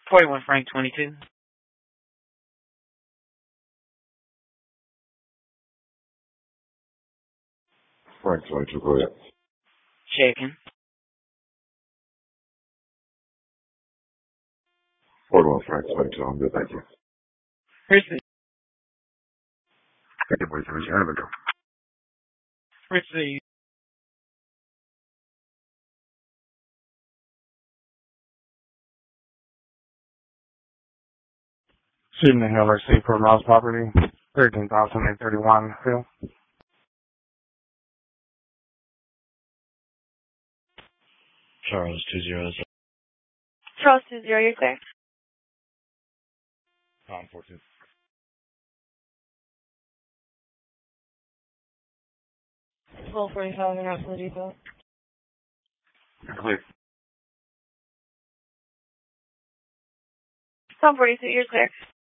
41 Frank 22. Frank 22, go ahead. Checking. 41 Frank 22, I'm good, thank you. Receive. Thank you, boys. Where's your hand go? Receive. Shooting Hill RC for Ross property, 13,831 Phil. Charles 20. Charles 20, you're clear. Tom 42. Full 45 and out to the depot. Clear. Tom 42, you're clear.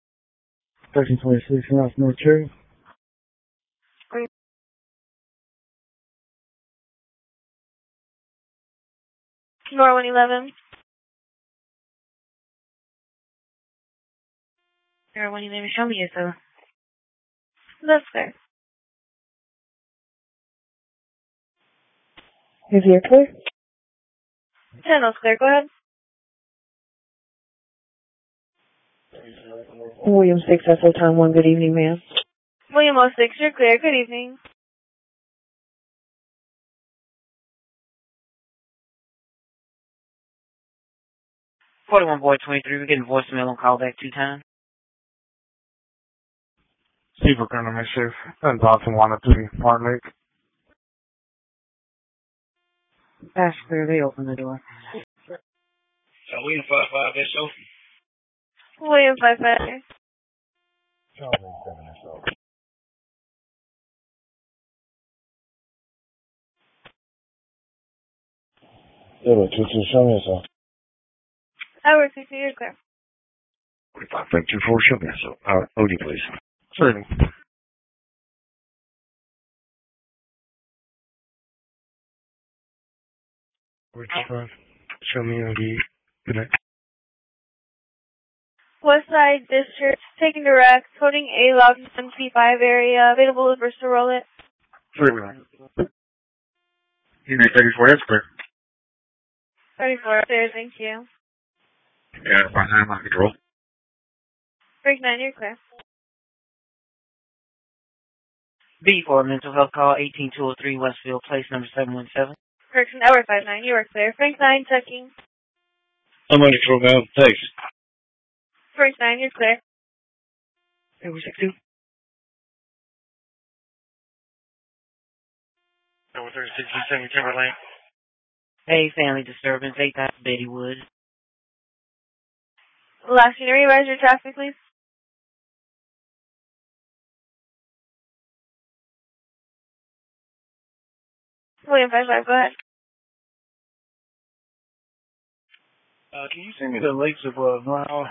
1326 Ross North Cherry. Nor 111. Nor 111, show me yourself. That's clear. Is your clear? Channel's clear, go ahead. William 6, SO Time 1, good evening, ma'am. William 06, you're clear, good evening. $41 Boy 23, we're getting voicemail on callback 2 times. Steve O'Connor, Mischief, and Dawson 103 Park Lake. That's clear, they open the door. William 55 SO. William 55. Charles 87 SO. Zero 22, show me yourself. Howard 22, you're clear. 45 Frank 24, show me SO. OD, please. Certainly. Which one? Show me OD. Good night. Westside District, taking direct, coding A log 1P5 area, available with first to roll it. Certainly. Unit 34, that's clear. 34 there, thank you. Yeah, fine, I'm on control. Break 9, you're clear. B for a mental health call, 18203 Westfield Place, number 717. Correction, hour 59, you are clear. Frank 9, checking. I'm on control now. Thanks. Frank 9, you're clear. Over 62. Over 3670 Timberlane. Hey, family disturbance, 8000 Betty Wood. Last unit, revise your traffic, please. William 55, go ahead. Can you send me the lakes of Norwell?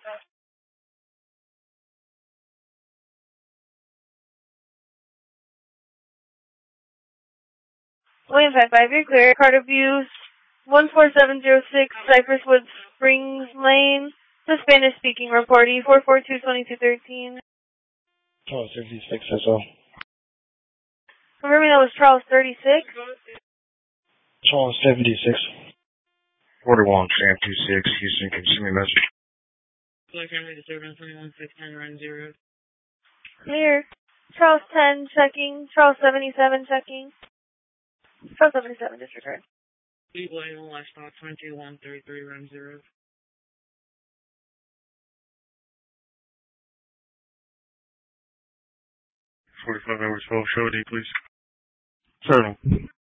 William 55, you're clear. Carter Views, 14706, Cypress Woods Springs Lane. The Spanish-speaking report, E442-2213. Charles 66 SO. Confirming that was Charles 36. Charles 76. 41 Sam 26, Houston, can you send me a message? Black family disturbance, 21610. Clear. Charles 10, checking. Charles 77, checking. Charles 77, disregard. Speedway, Livestock, 22133, round 0. 45 hours 12, show D, please. Certainly.